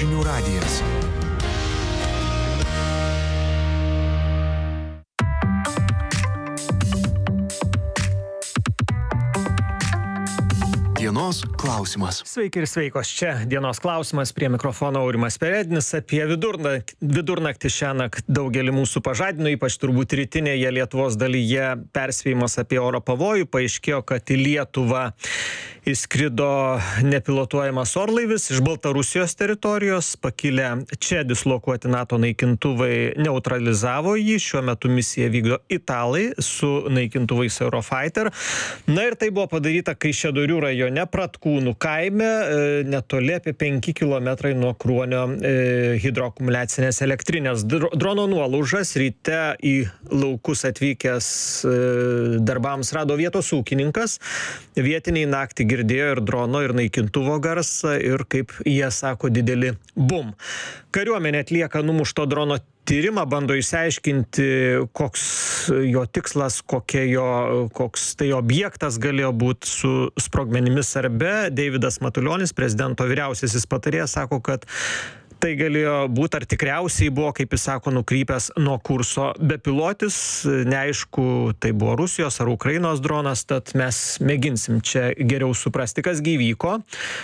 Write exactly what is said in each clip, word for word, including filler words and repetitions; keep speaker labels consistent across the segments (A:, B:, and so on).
A: Žinių radijas. Dienos klausimas.
B: Sveiki ir sveikos, čia dienos klausimas, prie mikrofono Aurimas Perednis. Apie vidurnaktį, vidurnaktį šiąnakt daugelį mūsų pažadino, ypač turbūt rytinėje Lietuvos dalyje perspėjimas apie oro pavojų. Paaiškėjo, kad į Lietuvą įskrido nepilotuojamas orlaivis iš Baltarusijos teritorijos, pakilę čia dislokuoti NATO naikintuvai neutralizavo jį. Šiuo metu misiją vykdo italai su naikintuvais Eurofighter. Na ir tai buvo padaryta Kaišiadorių rajone Pratkūnų kaime, netoli apie penki kilometrai nuo Kruonio hidroakumuliacinės elektrinės. Drono nuolaužas ryte į laukus atvykęs darbams rado vietos ūkininkas. Vietiniai naktį girdėjo ir drono, ir naikintuvo garsą, ir, kaip jie sako, didelį bum. Kariuomenė atlieka numušto drono tyrimą, bando išsiaiškinti, koks jo tikslas, kokia jo, koks tai objektas galėjo būti su sprogmenimis ar be. Deividas Matulionis, prezidento vyriausiasis patarėjas, sako, kad tai galėjo būti ar tikriausiai buvo, kaip jis sako, nukrypęs nuo kurso bepilotis. Neaišku, tai buvo Rusijos ar Ukrainos dronas, tad mes mėginsim čia geriau suprasti, kas gi įvyko.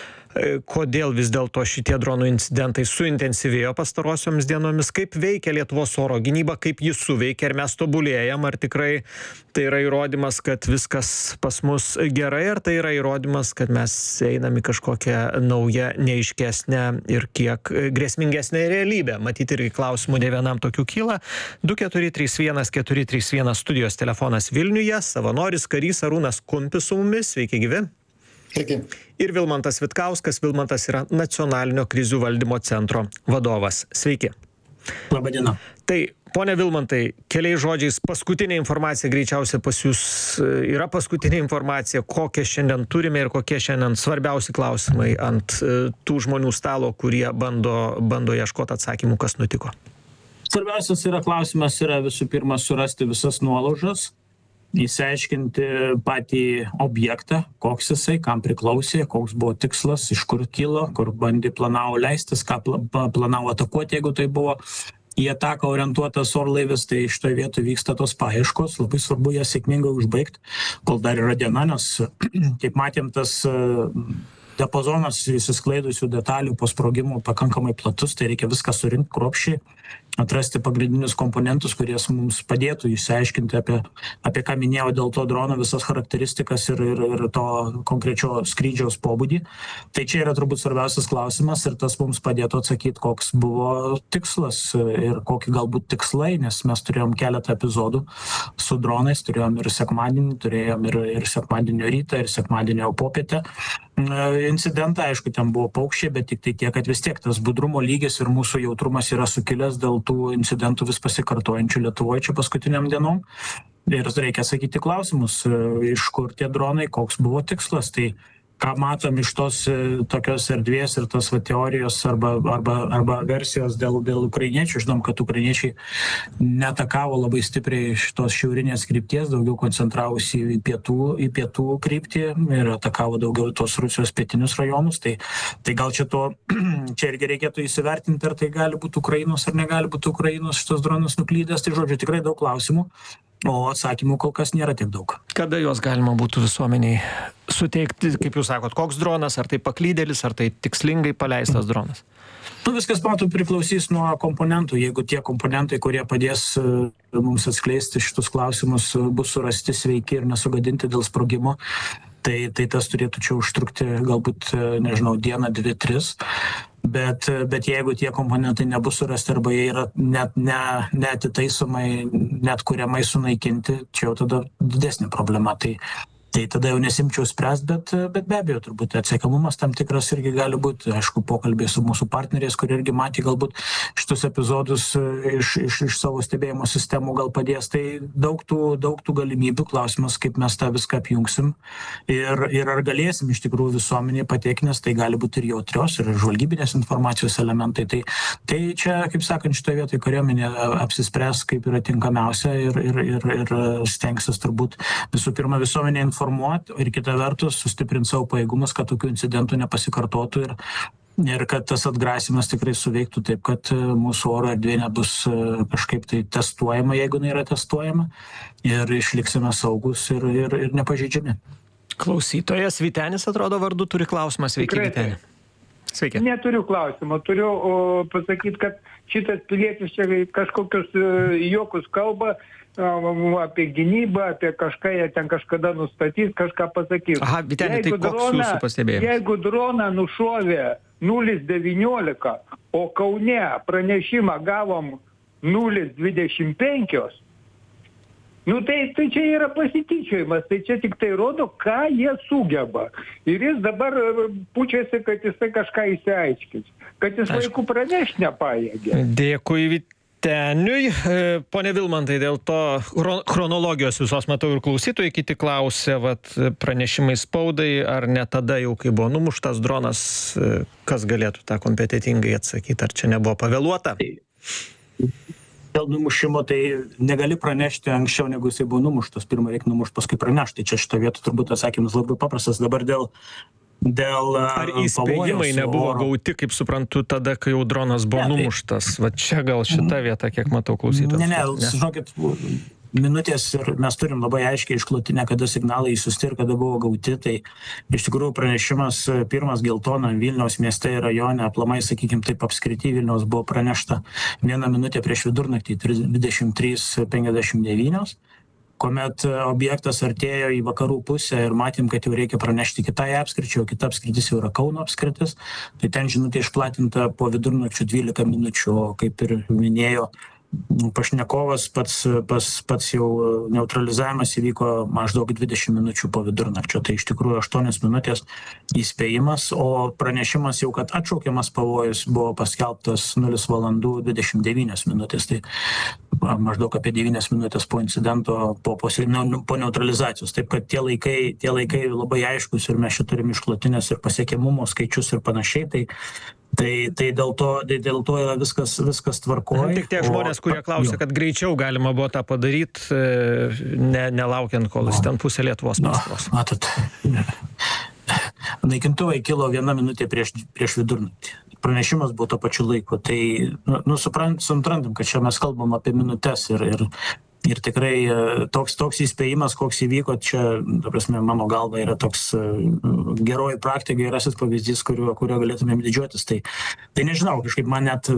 B: Kodėl vis dėlto šitie dronų incidentai suintensyvėjo pastarosiomis dienomis, kaip veikia Lietuvos oro gynyba, kaip jis suveikia, ar mes tobulėjam, ar tikrai tai yra įrodymas, kad viskas pas mus gerai, ar tai yra įrodymas, kad mes einam į kažkokią naują, neaiškesnę ir kiek grėsmingesnę realybę. Matyti irgi klausimų ne vienam tokių kyla. du keturi trys vienas keturi trys vienas studijos telefonas Vilniuje, savanoris karys Arūnas Kumpis su mumis, sveiki gyvi.
C: Sveiki.
B: Ir Vilmantas Vitkauskas. Vilmantas yra Nacionalinio krizių valdymo centro vadovas. Sveiki.
C: Labą dieną.
B: Tai, ponia Vilmantai, keliais žodžiais, paskutinė informacija greičiausiai pas jūs yra paskutinė informacija, kokią šiandien turime ir kokie šiandien svarbiausi klausimai ant tų žmonių stalo, kurie bando, bando ieškoti atsakymų, kas nutiko.
C: Svarbiausias yra klausimas yra visų pirma surasti visas nuolaužas, įsiaiškinti patį objektą, koks jisai, kam priklausė, koks buvo tikslas, iš kur kilo, kur bandė planavo leistis, ką planavo atakuoti, jeigu tai buvo į ataką orientuotas orlaivis, tai šitoje vietoje vyksta tos paieškos, labai svarbu jas sėkmingai užbaigti, kol dar yra diena, nes kaip matėm, tas diapazonas įsiskleidusių detalių po sprogimų pakankamai platus, tai reikia viską surinkti kruopščiai, atrasti pagrindinius komponentus, kurie mums padėtų išsiaiškinti apie, apie ką minėjau dėl to drono visas charakteristikas ir, ir, ir to konkrečio skrydžiaus pobūdį. Tai čia yra turbūt svarbiausias klausimas ir tas mums padėtų atsakyti, koks buvo tikslas ir kokie galbūt tikslai, nes mes turėjom keletą epizodų su dronais, turėjom ir sekmadienį, turėjom ir, ir sekmadienio rytą, ir sekmadienio popietę. Incidentą, aišku, ten buvo paukščiai, bet tik tai tiek, kad vis tiek tas budrumo lygis ir mūsų jautrumas yra sukilęs dėl tų incidentų vis pasikartojančių Lietuvoje čia paskutiniam dienom. Ir reikia sakyti klausimus, iš kur tie dronai, koks buvo tikslas. Tai ką matom iš tos tokios erdvės ir tos va, teorijos arba, arba, arba versijos dėl, dėl ukrainiečių. Žinom, kad ukrainiečiai netakavo labai stipriai šitos šiaurinės krypties, daugiau koncentravosi į pietų, į pietų kryptį ir atakavo daugiau tos Rusijos pietinius rajonus. Tai, tai gal čia, to, čia irgi reikėtų įsivertinti, ar tai gali būti Ukrainos ar negali būti Ukrainos šitos dronus nuklydęs. Tai žodžiu, tikrai daug klausimų. O atsakymų kol kas nėra tiek daug.
B: Kada juos galima būtų visuomeniai suteikti, kaip jūs sakot, koks dronas, ar tai paklydėlis, ar tai tikslingai paleistas dronas?
C: Nu, viskas, matau, priklausys nuo komponentų. Jeigu tie komponentai, kurie padės mums atskleisti šitus klausimus, bus surasti sveiki ir nesugadinti dėl sprogimo, tai, tai tas turėtų čia užtrukti galbūt, nežinau, dieną, dvi, tris. Bet, bet jeigu tie komponentai nebus surasti arba jie yra net ne, neatitaisomai, net kuriamai sunaikinti, čia jau tada didesnė problema. Tai, tai tada jau nesimčiau spręst, bet, bet be abejo, turbūt atsiekamumas tam tikras irgi gali būti. Aišku, pokalbiai su mūsų partneriais, kurie irgi matė galbūt šitus epizodus iš, iš, iš savo stebėjimo sistemų gal padės. Tai daug tų, daug tų galimybių, klausimas, kaip mes tą viską apjungsim ir, ir ar galėsim iš tikrųjų visuomeniai pateikti, nes tai gali būti ir jautrios, ir žvalgybinės informacijos elementai. Tai, tai čia, kaip sakant, šitoje vietoje kariuomenė apsispręs, kaip yra tinkamiausia ir, ir, ir, ir stengsis turbūt visų pirma visuomenė informuoti ir kita vertus sustiprinti savo pajėgumus, kad tokių incidentų nepasikartotų ir ir kad tas atgrasimas tikrai suveiktų taip, kad mūsų oro erdvė nebus kažkaip tai testuojama, jeigu jinai yra testuojama, ir išliksime saugus ir, ir, ir nepažeidžiami.
B: Klausytojas Vytenis, atrodo, vardu turi klausimą. Sveiki, Vyteni. Sveiki.
D: Neturiu klausimo, turiu o, pasakyti, kad šitas pilietis čia kažkokius juokus kalba apie gynybą, apie kažką, jie ten kažkada nustatys, kažką pasakys.
B: Aha, Vyteni, tai koks jūsų pastebėjimas?
D: Jeigu droną nušovė nulis devyniolika, o Kaune pranešimą gavom nulis dvidešimt penki, nu tai, tai čia yra pasityčiojimas, tai čia tik tai rodo, ką jie sugeba. Ir jis dabar pučiasi, kad jisai kažką įsiaiškins, kad jis laiku pranešti nepajėgė.
B: Dėkui, Vyteniui. Pone Vilmantai, dėl to chronologijos visos matau ir klausytojai kiti klausė, vat, pranešimai spaudai, ar ne tada jau, kai buvo numuštas dronas, kas galėtų tą kompetitingai atsakyti, ar čia nebuvo pavėluota?
C: Dėl numušimo tai negali pranešti anksčiau, negu jisai buvo numuštas. Pirmą reikia numušti, paskui pranešti. Čia šito vietų turbūt atsakymas labai paprastas. Dabar dėl Dėl,
B: ar įspėjimai nebuvo oro gauti, kaip suprantu, tada, kai jau dronas buvo ne, numuštas? Va čia gal šita vieta, kiek matau klausytojus.
C: Ne, ne, ne, žinokit, minutės ir mes turim labai aiškiai išklotinę, kada signalai išsiusti ir kada buvo gauti. Tai iš tikrųjų pranešimas pirmas geltona Vilniaus mieste ir rajone, aplamai, sakykim, taip apskrity Vilniaus buvo pranešta vieną minutę prieš vidurnaktį, dvidešimt trys penkiasdešimt devynios. Kuomet objektas artėjo į vakarų pusę ir matėm, kad jau reikia pranešti kitai apskričiai, o kita apskritis jau yra Kauno apskritis, tai ten žinutė išplatinta po vidurnakčio dvylika minučių, o kaip ir minėjo pašnekovas, pats, pats, pats jau neutralizavimas įvyko maždaug dvidešimt minučių po vidurnakčio, tai iš tikrųjų aštuonios minutės įspėjimas, o pranešimas jau, kad atšaukiamas pavojus, buvo paskelbtas nulis valandų dvidešimt devynios minutės, tai maždaug apie devynias minutės po incidento, po, po, po neutralizacijos. Taip, kad tie laikai, tie laikai labai aiškus ir mes čia turim išklotinės ir pasiekiamumo skaičius ir panašiai, tai Tai, tai dėl to, tai dėl to yra viskas, viskas tvarkoje.
B: Tik tie žmonės, kurie klausia, kad greičiau galima buvo tą padaryti, ne, nelaukiant, kol jis ten pusė Lietuvos paskros.
C: Matot, naikintuvai kilo vieną minutę prieš, prieš vidurnaktį. Pranešimas buvo to pačiu laiku. Tai, nu, nu suprant, suprantam, kad čia mes kalbam apie minutes ir, ir, ir tikrai toks, toks įspėjimas, koks įvyko, čia, ta prasme, mano galva yra toks geroji praktika, gerasis pavyzdys, kuriuo, kuriuo galėtumėm didžiuotis. Tai, tai nežinau, kažkaip man net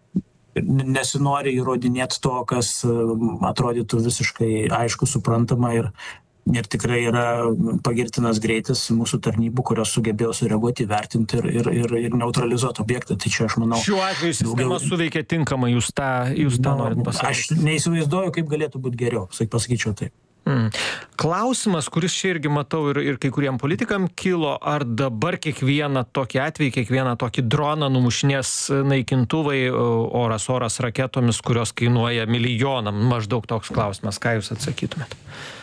C: nesinori įrodinėti to, kas atrodytų visiškai aišku, suprantama ir Ir tikrai yra pagirtinas greitis mūsų tarnybų, kurios sugebėjo sureaguoti, vertinti ir, ir, ir, ir neutralizuoti objektą. Tai čia aš manau...
B: Šiuo atveju sistema daugiau... suveikia tinkamai, jūs tą, jūs tą no, norit pasakyti.
C: Aš neįsivaizduoju, kaip galėtų būti geriau, pasakyčiau taip.
B: Mm. Klausimas, kuris čia irgi matau ir, ir kai kuriem politikam kilo, ar dabar kiekvieną tokį atvejį, kiekvieną tokį droną numušinės naikintuvai oras oras raketomis, kurios kainuoja milijonam. Maždaug toks klausimas. Ką jūs atsakytumėt?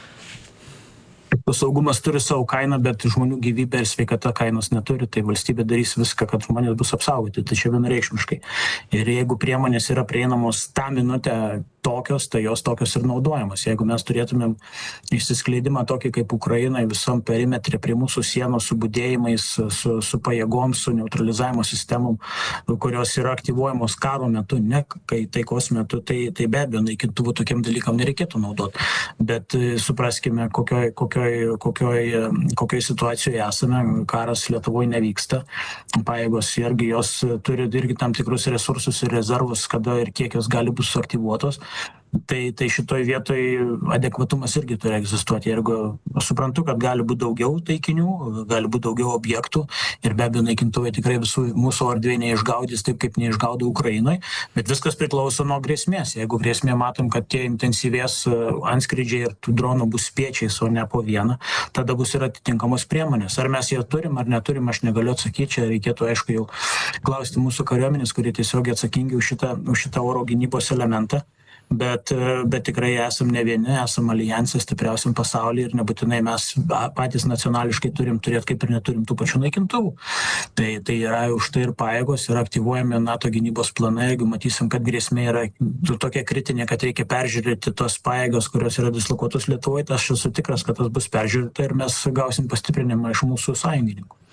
C: Saugumas turi savo kainą, bet žmonių gyvybė ir sveikata kainos neturi, tai valstybė darys viską, kad žmonės bus apsaugoti, tai čia vienareikšmiškai. Ir jeigu priemonės yra prieinamos tą minutę tokios, tai jos tokios ir naudojamos. Jeigu mes turėtumėm išsiskleidimą tokį kaip Ukrainai visam perimetrė prie mūsų sienos su budėjimais, su, su pajėgom, su neutralizavimo sistemom, kurios yra aktyvuojamos karo metu, ne kai taikos metu, tai, tai be abejo naikintuvų tokiam dalykam nereikėtų naudoti. Bet supraskime, kokioj, kokioj, kokioj, kokioj situacijoje esame, karas Lietuvoje nevyksta, pajėgos irgi jos turi irgi tam tikrus resursus ir rezervus, kada ir kiek jos gali būti suaktyvuotos. Tai, tai šitoj vietoj adekvatumas irgi turi egzistuoti. Jeigu aš suprantu, kad gali būti daugiau taikinių, gali būti daugiau objektų ir be abejo naikintuvai tikrai visų mūsų erdvėje neišgaudys taip, kaip neišgaudo Ukrainoje, bet viskas priklauso nuo grėsmės. Jeigu grėsmė matom, kad tie intensyvės antskrydžiai ir tų dronų bus spiečiais, o ne po vieną, tada bus ir atitinkamos priemonės. Ar mes ją turim ar neturim, aš negaliu atsakyti. Čia reikėtų aišku jau klausti mūsų kariuomenės, kurie tiesiog atsakingi už šitą, už šitą oro gynybos elementą. Bet, bet tikrai esam ne vieni, esam alijansė stipriausiam pasaulyje ir nebūtinai mes patys nacionališkai turim turėti, kaip ir neturim tų pačių naikintuvų. Tai, tai yra už tai ir pajėgos, yra aktyvuojami NATO gynybos planai, jeigu matysim, kad grėsmė yra tokia kritinė, kad reikia peržiūrėti tos pajėgos, kurios yra dislokuotos Lietuvoje, tai aš esu tikras, kad tas bus peržiūrėta ir mes gausim pastiprinimą iš mūsų sąjungininkų.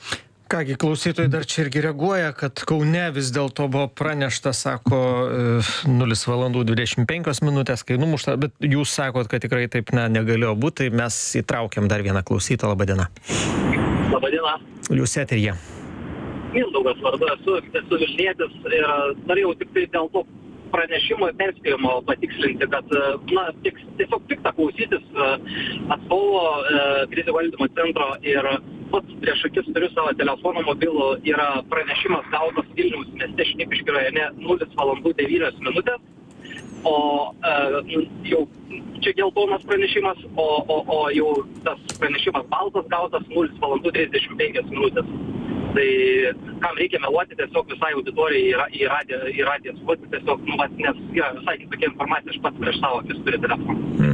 B: Kągi, klausytojai dar čia irgi reaguoja, kad Kaune vis dėlto buvo pranešta, sako, nulis valandų dvidešimt penkios minutės, kai numušta, bet jūs sakot, kad tikrai taip ne, negalėjo būti, tai mes įtraukiam dar vieną klausytą. Labadiena.
E: Labadiena.
B: Jūs eteryje.
E: Mindaugas vardu, esu, esu Vilnietis ir norėjau tik tai dėl to pranešimo ir perspėjimo patikslinti, kad na, tik, tiesiog pikta klausytis atstovo krizių valdymo centro ir pats prieš akis turiu savo telefono mobilų, yra pranešimas gautas Vilniaus mieste Šnipiškių rajone nulis valandų devynios minutės, o e, jau čia geltonas pranešimas, o, o, o jau tas pranešimas baltas gautas nulis valandų trisdešimt penkios minutės. Tai kam reikia meluoti, tiesiog visai auditorijai į radiją, į radiją suoti, tiesiog, nu, nes yra visai kitokia informacija, aš pats prieš savo akis turiu telefoną.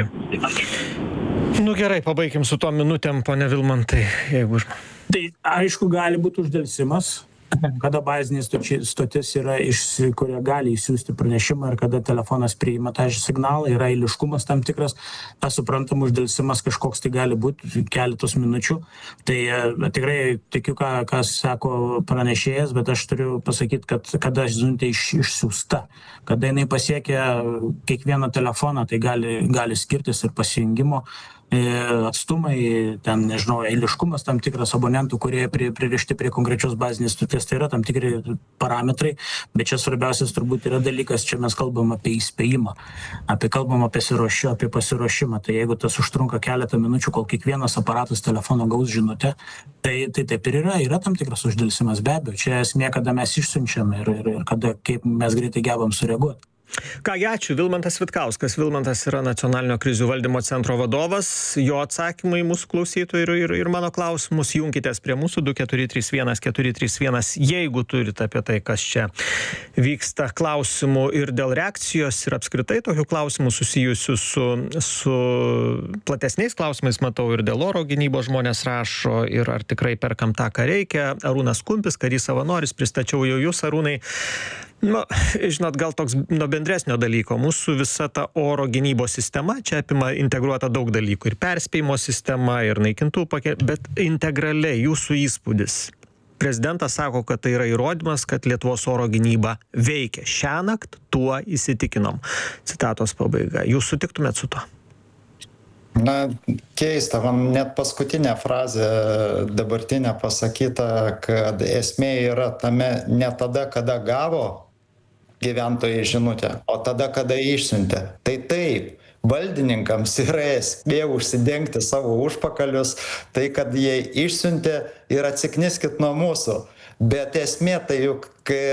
B: Mhm. Nu gerai, pabaikim su to minutėm, pone Vilmantai, jeigu...
C: Tai aišku, gali būti uždelsimas, kada bazinė stotis yra, iš, kurie gali įsiųsti pranešimą ir kada telefonas priima tą signalą, yra eiliškumas tam tikras, tas suprantam uždelsimas kažkoks tai gali būti keletos minučių. Tai e, tikrai tikiu, ką, ką sako pranešėjas, bet aš turiu pasakyti, kad kada žinutė iš, išsiųsta, kada jinai pasiekia kiekvieną telefoną, tai gali, gali skirtis ir pasijungimo atstumai, ten, nežinau, eiliškumas tam tikras abonentų, kurie pri, pririšti prie konkrečios bazinės stoties, tai yra tam tikri parametrai, bet čia svarbiausias turbūt yra dalykas, čia mes kalbam apie įspėjimą, apie kalbam apie pasiruošimą, apie pasiruošimą, tai jeigu tas užtrunka keletą minučių, kol kiekvienas aparatas telefono gaus žinutę, tai, tai taip ir yra, yra tam tikras uždelsimas, be abejo, čia esmė, kada mes išsiunčiam ir, ir, ir kada, kaip mes greitai gebam sureaguoti.
B: Kągi, ačiū. Vilmantas Vitkauskas. Vilmantas yra Nacionalinio krizių valdymo centro vadovas. Jo atsakymai mūsų klausytojų ir, ir, ir mano klausimus. Junkitės prie mūsų du keturi trys vienas keturi trys vienas, jeigu turite apie tai, kas čia vyksta, klausimų ir dėl reakcijos ir apskritai tokių klausimų susijusių su, su platesniais klausimais, matau, ir dėl oro gynybos žmonės rašo, ir ar tikrai perkam tą, ką reikia. Arūnas Kumpis, karys savanoris, pristačiau jau jūs, Arūnai. Nu, žinot, gal toks nuo bendresnio dalyko. Mūsų visa ta oro gynybos sistema, čia apima integruota daug dalykų. Ir perspėjimo sistema, ir naikintuvų pakė, bet integraliai jūsų įspūdis. Prezidentas sako, kad tai yra įrodymas, kad Lietuvos oro gynyba veikia. Šiąnakt tuo įsitikinom. Citatos pabaiga. Jūs sutiktumėt su tuo?
F: Na, keista, man net paskutinė frazė dabartinė pasakyta, kad esmė yra tame ne tada, kada gavo gyventojai žinutę, o tada, kada išsiuntė. Tai taip, valdininkams yra esmė užsidengti savo užpakalius, tai kad jie išsiuntė ir atsikniskit nuo mūsų. Bet esmė tai juk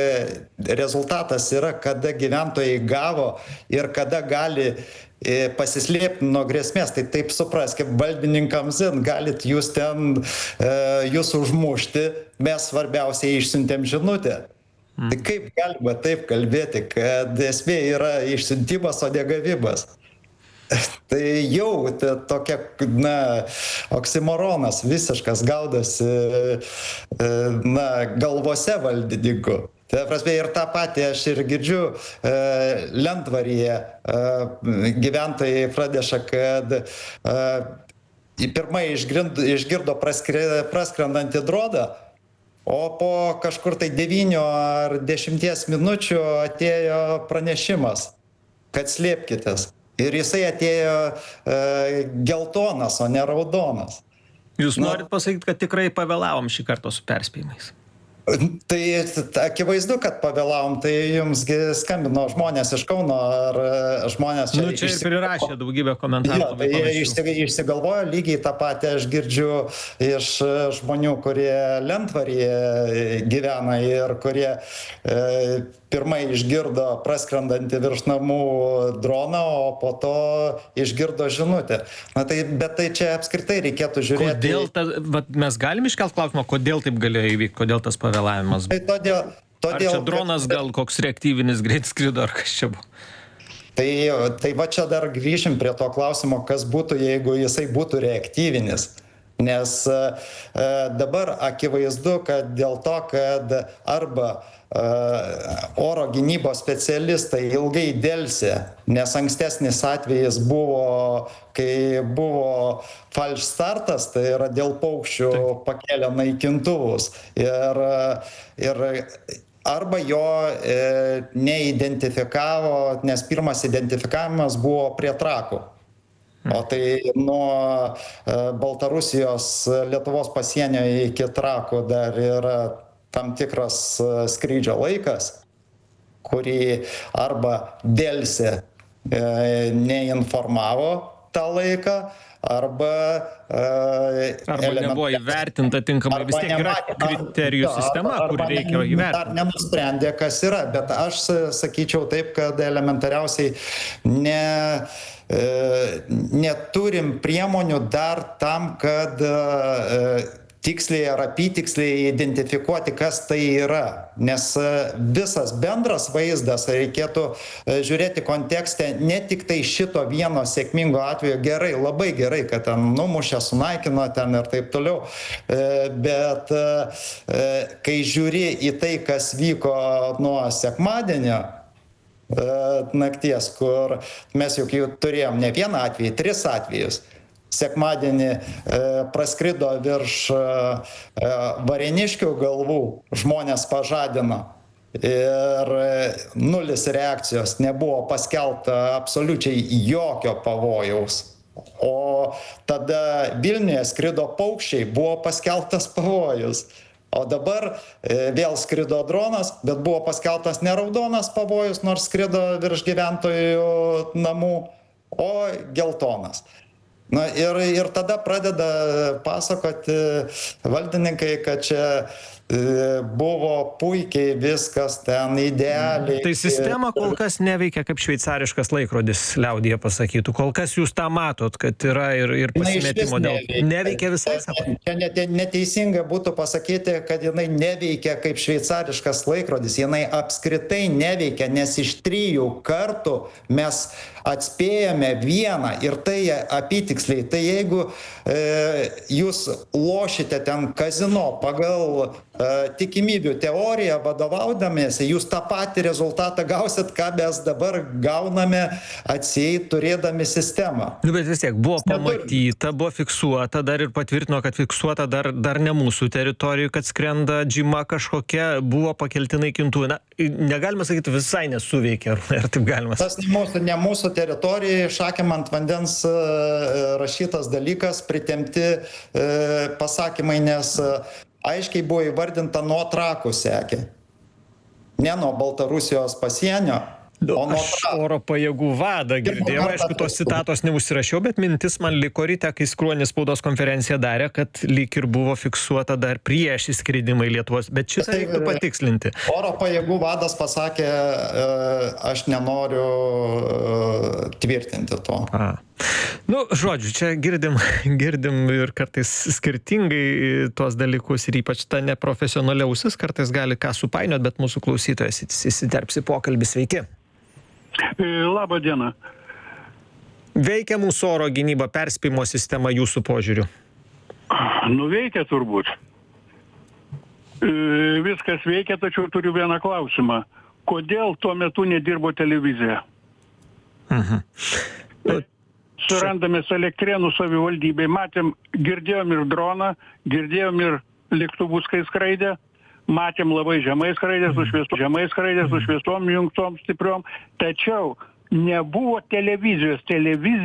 F: rezultatas yra, kada gyventojai gavo ir kada gali pasislėpti nuo grėsmės. Tai taip suprask, kaip valdininkams, galit jūs ten, jūs užmušti, mes svarbiausiai išsiuntėm žinutę. Mm. Tai kaip galima taip kalbėti, kad esmė yra išsiuntimas, o ne gavimas? Tai jau tai tokia, na, oksimoronas visiškas gaudosi, na, galvose valdininkų. Tai prasme, ir tą patį aš ir girdžiu, e, Lentvaryje e, gyventojai praneša, kad e, pirmai išgirdo, išgirdo praskre, praskrendantį droną, o po kažkur tai devynių ar dešimties minučių atėjo pranešimas, kad slėpkitės. Ir jisai atėjo e, geltonas, o ne raudonas.
B: Jūs norit pasakyti, kad tikrai pavėlavom šį kartą su perspėjimais?
F: Tai akivaizdu, kad pavėlavom, tai jumsgi skambino žmonės iš Kauno, ar žmonės čia...
B: Nu, čia
F: išsi...
B: ir prirašė daugybę komentarų.
F: Jo, tai jie išsigalvojo, lygiai tą patį aš girdžiu iš žmonių, kurie Lentvaryje gyvena ir kurie e, pirmai išgirdo praskrendantį virš namų droną, o po to išgirdo žinutę. Na tai, bet tai čia apskritai reikėtų žiūrėti...
B: Kodėl ta, vat mes galim iškelt klausimą, kodėl taip galėjo įvykti, kodėl tas pavėlavimas?
F: Tai todėl, todėl,
B: ar čia dronas kad... gal koks reaktyvinis greit skrido, ar kas čia buvo?
F: Tai, tai va čia dar grįšim prie to klausimo, kas būtų, jeigu jisai būtų reaktyvinis. Nes dabar akivaizdu, kad dėl to, kad arba oro gynybos specialistai ilgai delsė, nes ankstesnis atvejis buvo, kai buvo falš startas, tai yra dėl paukščių pakėlė naikintuvus. Ir, ir arba jo e, neidentifikavo, nes pirmas identifikavimas buvo prie trakų. O tai nuo e, Baltarusijos Lietuvos pasienio iki trakų dar yra tam tikras skrydžio laikas, kurį arba delsė, e, neinformavo tą laiką, arba... E,
B: arba nebuvo įvertinta tinkamai, vis tiek yra kriterijų ar, sistema, ar, kur reikia įvertinti.
F: Dar nenusprendė, kas yra, bet aš sakyčiau taip, kad elementariausiai ne... neturim priemonių dar tam, kad tiksliai ar apytiksliai identifikuoti, kas tai yra. Nes visas bendras vaizdas reikėtų žiūrėti kontekste ne tik tai šito vieno sėkmingo atveju. Gerai, labai gerai, kad ten numušė, sunaikino ten ir taip toliau. Bet kai žiūri į tai, kas vyko nuo sekmadienio nakties, kur mes juk jau turėjom ne vieną atvejį, tris atvejus. Sekmadienį e, praskrido virš e, Varėniškių galvų, žmonės pažadino ir nulis reakcijos, nebuvo paskelbta absoliučiai jokio pavojaus. O tada Vilniuje skrido paukščiai, buvo paskelbtas pavojus. O dabar e, vėl skrido dronas, bet buvo paskelbtas ne raudonas pavojus, nors skrido virš gyventojų namų, o geltonas. Na ir, ir tada pradeda pasakoti valdininkai, kad čia buvo puikiai viskas ten idealiai.
B: Tai sistema kol kas neveikia kaip šveicariškas laikrodis, liaudyje pasakytų. Kol kas jūs tą matot, kad yra ir, ir pasimetimo dėl. Neveikia, neveikia visai, sako.
F: Čia neteisinga būtų pasakyti, kad jinai neveikia kaip šveicariškas laikrodis. Jinai apskritai neveikia, nes iš trijų kartų mes atspėjame vieną ir tai apytiksliai. Tai jeigu e, jūs lošite ten kazino pagal tikimybių teoriją vadovaudamiesi, jūs tą patį rezultatą gausit, ką mes dabar gauname atsieit turėdami sistemą.
B: Nu, bet vis tiek buvo pamatyta, buvo fiksuota, dar ir patvirtino, kad fiksuota dar, dar ne mūsų teritorijų, kad skrenda džima kažkokia, buvo pakelti naikintuvai. Na, negalima sakyti, visai nesuveikia, ar taip galima sakyti?
F: Tas ne mūsų, ne mūsų teritorijai, šakėm ant vandens rašytas dalykas, pritempti pasakymai, nes aiškiai buvo įvardinta nuo trakų sekė. Ne nuo Baltarusijos pasienio, o nuo trakų.
B: Oro pajėgų vadą girdėjau, aišku, tos citatos neužsirašiau, bet mintis man liko ryte, kai Skruonis spaudos konferenciją darė, kad lyg ir buvo fiksuota dar prieš įskridimą į Lietuvos, bet šitą reiktų patikslinti.
F: Oro pajėgų vadas pasakė, aš nenoriu tvirtinti to.
B: A. Nu, žodžiu, čia girdim, girdim ir kartais skirtingai tuos dalykus ir ypač ta neprofesionaliausis kartais gali ką supainiot, bet mūsų klausytojas įsiterps į pokalbį. Sveiki.
G: Labą dieną.
B: Veikia mūsų oro gynyba, perspėjimo sistema jūsų požiūriu?
G: Nuveikia turbūt. Viskas veikia, tačiau turiu vieną klausimą. Kodėl tuo metu nedirbo televizija?
B: Mhm. Nu,
G: surandamės Elektrėnų savivaldybėj, matėm, girdėjom ir droną, girdėjom ir lėktuvus, kai skraidė, matėm labai žemai skraidė, su šviesom, žemai skraidė, su šviesom jungtom stipriom, tačiau nebuvo televizijos, televizija